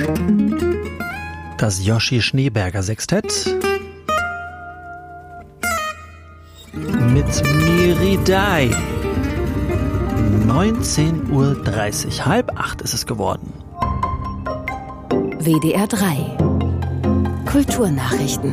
Das Joshi Schneeberger Sextett mit Miridai. 19:30 Uhr, 7:30 ist es geworden. WDR 3 Kulturnachrichten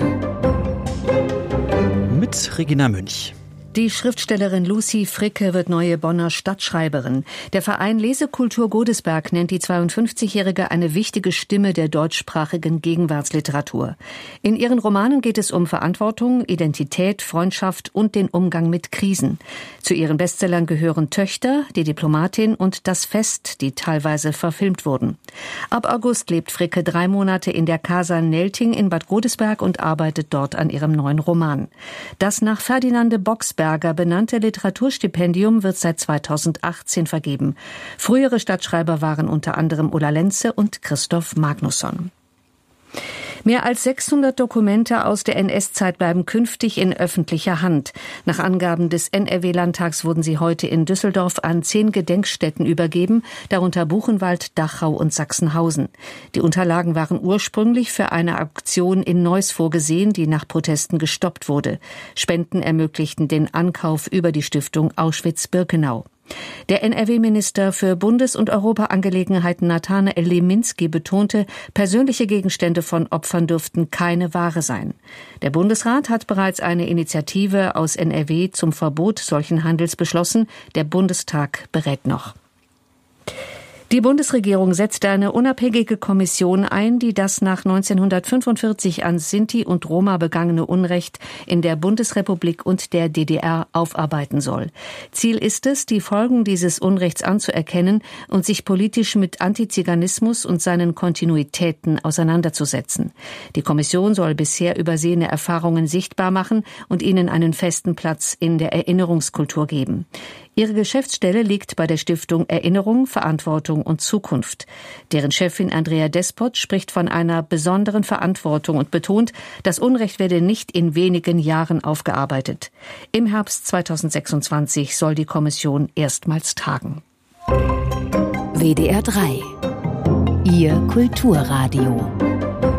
Mit Regina Münch. Die Schriftstellerin Lucy Fricke wird neue Bonner Stadtschreiberin. Der Verein Lesekultur Godesberg nennt die 52-Jährige eine wichtige Stimme der deutschsprachigen Gegenwartsliteratur. In ihren Romanen geht es um Verantwortung, Identität, Freundschaft und den Umgang mit Krisen. Zu ihren Bestsellern gehören Töchter, Die Diplomatin und Das Fest, die teilweise verfilmt wurden. Ab August lebt Fricke 3 Monate in der Casa Nelting in Bad Godesberg und arbeitet dort an ihrem neuen Roman. Das nach Ferdinande Boxberger benannte Literaturstipendium wird seit 2018 vergeben. Frühere Stadtschreiber waren unter anderem Ulla Lenze und Christoph Magnusson. Mehr als 600 Dokumente aus der NS-Zeit bleiben künftig in öffentlicher Hand. Nach Angaben des NRW-Landtags wurden sie heute in Düsseldorf an 10 Gedenkstätten übergeben, darunter Buchenwald, Dachau und Sachsenhausen. Die Unterlagen waren ursprünglich für eine Auktion in Neuss vorgesehen, die nach Protesten gestoppt wurde. Spenden ermöglichten den Ankauf über die Stiftung Auschwitz-Birkenau. Der NRW-Minister für Bundes- und Europaangelegenheiten Nathanael Leminski betonte, persönliche Gegenstände von Opfern dürften keine Ware sein. Der Bundesrat hat bereits eine Initiative aus NRW zum Verbot solchen Handels beschlossen. Der Bundestag berät noch. Die Bundesregierung setzt eine unabhängige Kommission ein, die das nach 1945 an Sinti und Roma begangene Unrecht in der Bundesrepublik und der DDR aufarbeiten soll. Ziel ist es, die Folgen dieses Unrechts anzuerkennen und sich politisch mit Antiziganismus und seinen Kontinuitäten auseinanderzusetzen. Die Kommission soll bisher übersehene Erfahrungen sichtbar machen und ihnen einen festen Platz in der Erinnerungskultur geben. Ihre Geschäftsstelle liegt bei der Stiftung Erinnerung, Verantwortung und Zukunft. Deren Chefin Andrea Despot spricht von einer besonderen Verantwortung und betont, das Unrecht werde nicht in wenigen Jahren aufgearbeitet. Im Herbst 2026 soll die Kommission erstmals tagen. WDR 3 Ihr Kulturradio.